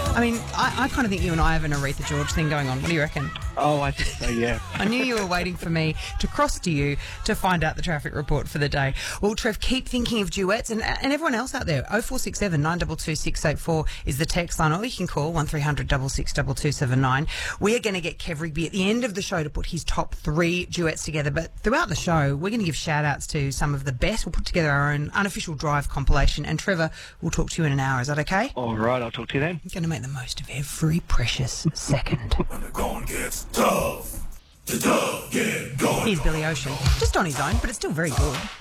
I mean, I kind of think you and I have an Aretha George thing going on. What do you reckon? Oh, I think so, yeah. I knew you were waiting for me to cross to you to find out the traffic report for the day. Well, Trev, keep thinking of duets, and everyone else out there. 0467 922 684 is the text line, or you can call 1300 662279. We are going to get Kev Rigby at the end of the show to put his top 3 duets together, but throughout the show, we're going to give shout-outs to some of the best. We'll put together our own unofficial Drive compilation, and Trevor, we'll talk to you in an hour. Is that okay? All right, I'll talk to you then. I'm going to make the most of every precious second. When the going gets tough, the dove get going. Here's Billy Ocean, just on his own, but it's still very good.